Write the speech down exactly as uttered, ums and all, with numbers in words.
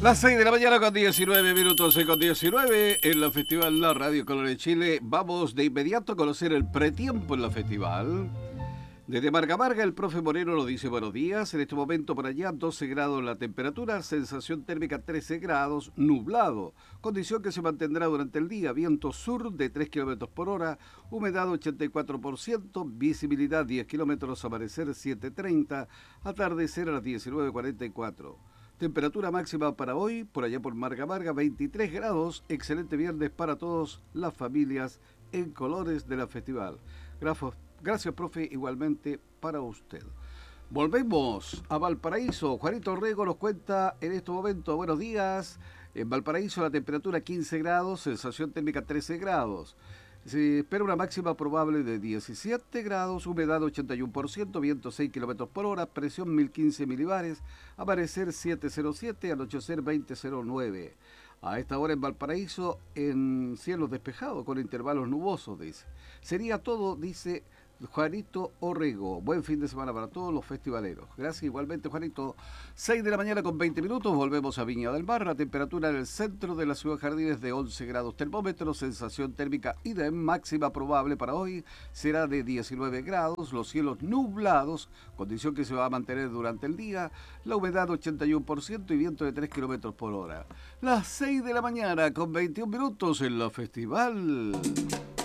Las seis de la mañana con diecinueve minutos y con diecinueve en la Festival La Radio Color de Chile. Vamos de inmediato a conocer el pretiempo en la festival. Desde Marga Marga, el profe Moreno nos dice buenos días. En este momento por allá doce grados la temperatura, sensación térmica trece grados, nublado. Condición que se mantendrá durante el día. Viento sur de tres kilómetros por hora, humedad ochenta y cuatro por ciento, visibilidad diez kilómetros, amanecer siete treinta, atardecer a las diecinueve cuarenta y cuatro. Temperatura máxima para hoy, por allá por Marga Marga, veintitrés grados. Excelente viernes para todas las familias en colores de la festival. Gracias, gracias, profe, igualmente para usted. Volvemos a Valparaíso. Juanito Rego nos cuenta en este momento, buenos días. En Valparaíso la temperatura quince grados, sensación térmica trece grados. Se espera una máxima probable de diecisiete grados, humedad ochenta y uno por ciento, viento seis kilómetros por hora, presión mil quince milibares, amanecer siete cero siete, anochecer veinte cero nueve. A esta hora en Valparaíso, en cielos despejados con intervalos nubosos, dice. Sería todo, dice Juanito Orrego. Buen fin de semana para todos los festivaleros. Gracias igualmente, Juanito. seis de la mañana con veinte minutos, volvemos a Viña del Mar. La temperatura en el centro de la ciudad Jardines de once grados termómetros, sensación térmica I D E M máxima probable para hoy será de diecinueve grados, los cielos nublados, condición que se va a mantener durante el día, la humedad ochenta y uno por ciento y viento de tres kilómetros por hora. Las seis de la mañana con veintiún minutos en la festival.